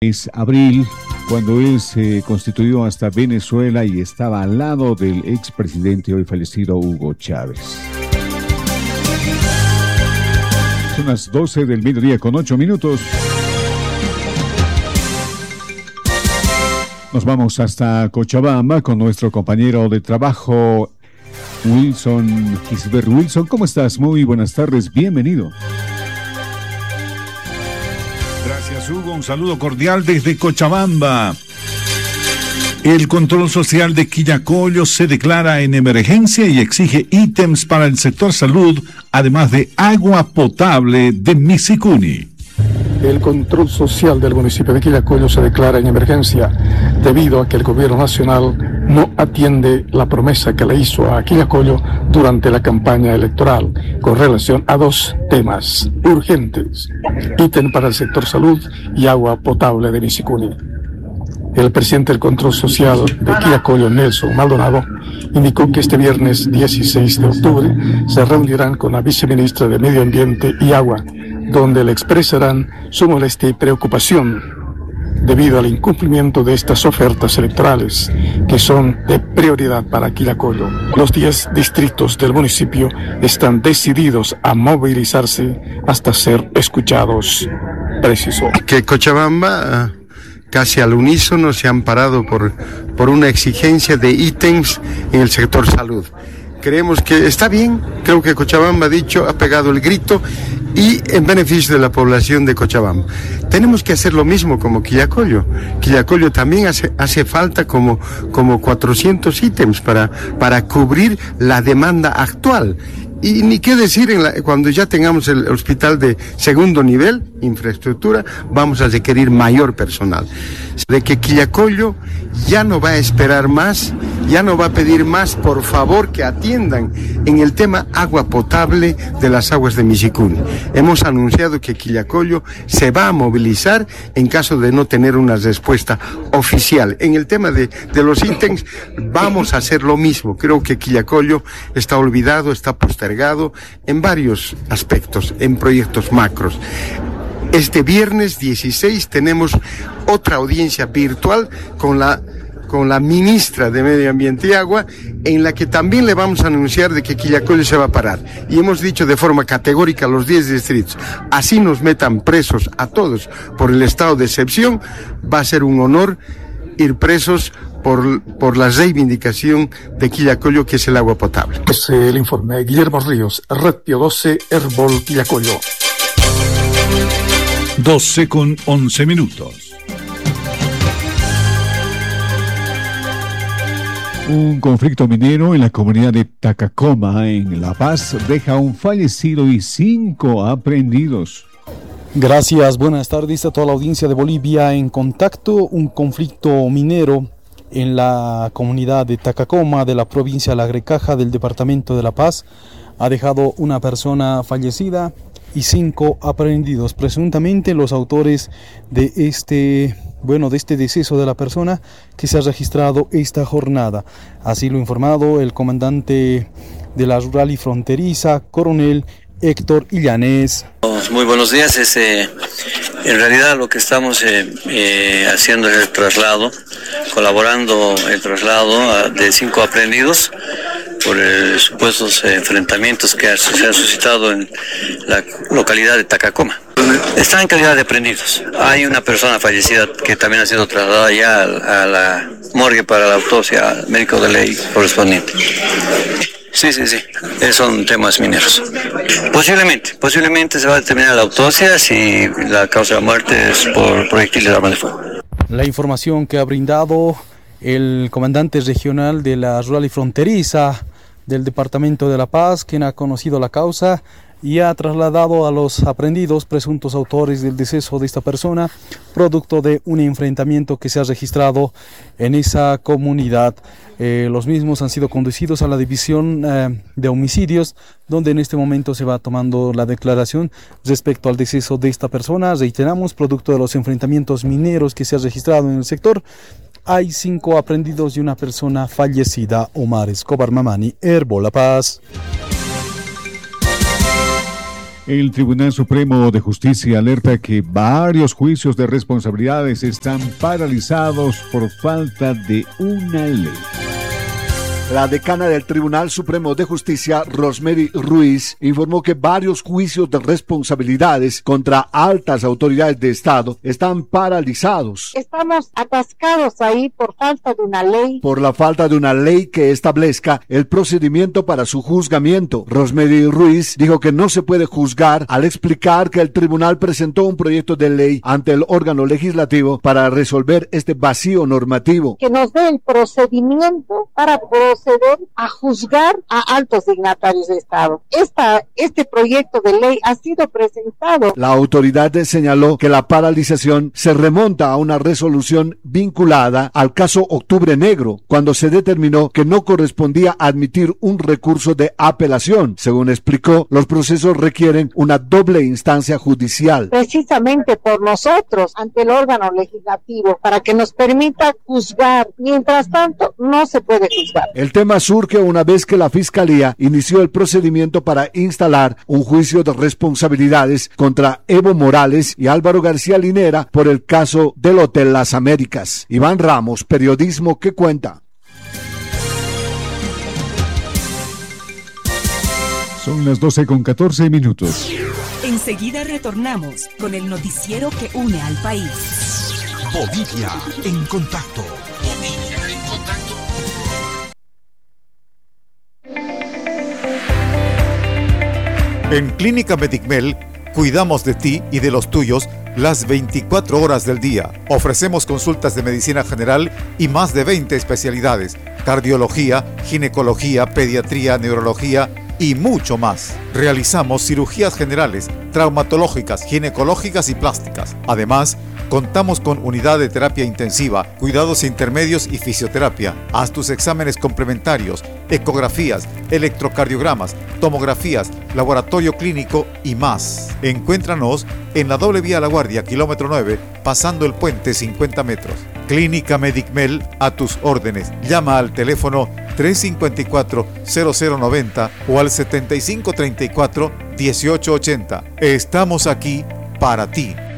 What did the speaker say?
Es abril, cuando él se constituyó hasta Venezuela y estaba al lado del expresidente hoy fallecido Hugo Chávez. Son las 12 del mediodía con 8 minutos. Nos vamos hasta Cochabamba con nuestro compañero de trabajo, Wilson Gisbert. Wilson, ¿cómo estás? Muy buenas tardes, bienvenido. Gracias, Hugo. Un saludo cordial desde Cochabamba. El control social de Quillacollo se declara en emergencia y exige ítems para el sector salud, además de agua potable de Misicuni. El control social del municipio de Quillacollo se declara en emergencia debido a que el gobierno nacional no atiende la promesa que le hizo a Quillacollo durante la campaña electoral con relación a dos temas urgentes: ítem para el sector salud y agua potable de Misicuni. El presidente del control social de Quillacollo, Nelson Maldonado, indicó que este viernes 16 de octubre se reunirán con la viceministra de Medio Ambiente y Agua, donde le expresarán su molestia y preocupación debido al incumplimiento de estas ofertas electorales que son de prioridad para Quillacollo. Los 10 distritos del municipio están decididos a movilizarse hasta ser escuchados. Preciso. Que Cochabamba casi al unísono se han parado por una exigencia de ítems en el sector salud. Creemos que está bien, creo que Cochabamba ha pegado el grito y en beneficio de la población de Cochabamba. Tenemos que hacer lo mismo como Quillacollo. Quillacollo también hace falta como 400 ítems para cubrir la demanda actual. Y ni qué decir, cuando ya tengamos el hospital de segundo nivel, infraestructura, vamos a requerir mayor personal. De que Quillacollo ya no va a esperar más, ya no va a pedir más, por favor que atiendan en el tema agua potable de las aguas de Misicuni. Hemos anunciado que Quillacollo se va a movilizar en caso de no tener una respuesta oficial. En el tema de los ítems vamos a hacer lo mismo. Creo que Quillacollo está olvidado, está postergado en varios aspectos, en proyectos macros. Este viernes 16 tenemos otra audiencia virtual con la ministra de Medio Ambiente y Agua, en la que también le vamos a anunciar de que Quillacollo se va a parar. Y hemos dicho de forma categórica a los 10 distritos, así nos metan presos a todos por el estado de excepción, va a ser un honor ir presos por la reivindicación de Quillacollo, que es el agua potable. Es el informe de Guillermo Ríos, Red Pío 12, Herbol Quillacollo. 12 con 11 minutos. Un conflicto minero en la comunidad de Tacacoma, en La Paz, deja un fallecido y 5 aprehendidos. Gracias, buenas tardes a toda la audiencia de Bolivia en Contacto. Un conflicto minero en la comunidad de Tacacoma, de la provincia de La Grecaja, del departamento de La Paz, ha dejado una persona fallecida y 5 aprehendidos. Presuntamente los autores de este deceso de la persona que se ha registrado esta jornada. Así lo ha informado el comandante de la rural y fronteriza, coronel Héctor Illanés. Muy buenos días. En realidad lo que estamos haciendo es el traslado, colaborando el traslado de 5 aprehendidos por supuestos enfrentamientos que se han suscitado en la localidad de Tacacoma. Están en calidad de aprehendidos. Hay una persona fallecida que también ha sido trasladada ya a la morgue para la autopsia al médico de ley correspondiente. Sí. Son temas mineros. Posiblemente se va a determinar la autopsia si la causa de la muerte es por proyectiles de arma de fuego. La información que ha brindado el comandante regional de la rural y fronteriza del departamento de La Paz, quien ha conocido la causa y ha trasladado a los aprehendidos presuntos autores del deceso de esta persona, producto de un enfrentamiento que se ha registrado en esa comunidad. Los mismos han sido conducidos a la división de homicidios, donde en este momento se va tomando la declaración respecto al deceso de esta persona. Reiteramos, producto de los enfrentamientos mineros que se ha registrado en el sector, hay 5 aprehendidos y una persona fallecida. Omar Escobar Mamani, Herbol La Paz. El Tribunal Supremo de Justicia alerta que varios juicios de responsabilidades están paralizados por falta de una ley. La decana del Tribunal Supremo de Justicia, Rosemary Ruiz, informó que varios juicios de responsabilidades contra altas autoridades de Estado están paralizados. Estamos atascados ahí por falta de una ley. Por la falta de una ley que establezca el procedimiento para su juzgamiento. Rosemary Ruiz dijo que no se puede juzgar al explicar que el tribunal presentó un proyecto de ley ante el órgano legislativo para resolver este vacío normativo. Que nos dé el procedimiento para proceder a juzgar a altos dignatarios de Estado. Este proyecto de ley ha sido presentado. La autoridad señaló que la paralización se remonta a una resolución vinculada al caso Octubre Negro, cuando se determinó que no correspondía admitir un recurso de apelación. Según explicó, los procesos requieren una doble instancia judicial. Precisamente por nosotros, ante el órgano legislativo, para que nos permita juzgar. Mientras tanto, no se puede juzgar. El tema surge una vez que la Fiscalía inició el procedimiento para instalar un juicio de responsabilidades contra Evo Morales y Álvaro García Linera por el caso del Hotel Las Américas. Iván Ramos, periodismo que cuenta. Son las 12:14. Enseguida retornamos con el noticiero que une al país. Bolivia en contacto. En Clínica Medicmel cuidamos de ti y de los tuyos las 24 horas del día. Ofrecemos consultas de medicina general y más de 20 especialidades: cardiología, ginecología, pediatría, neurología y mucho más. Realizamos cirugías generales, traumatológicas, ginecológicas y plásticas. Además, contamos con unidad de terapia intensiva, cuidados intermedios y fisioterapia. Haz tus exámenes complementarios, ecografías, electrocardiogramas, tomografías, laboratorio clínico y más. Encuéntranos en la doble vía La Guardia, kilómetro 9, pasando el puente 50 metros. Clínica Medicmel, a tus órdenes. Llama al teléfono 354-0090 o al 7534-1880. Estamos aquí para ti.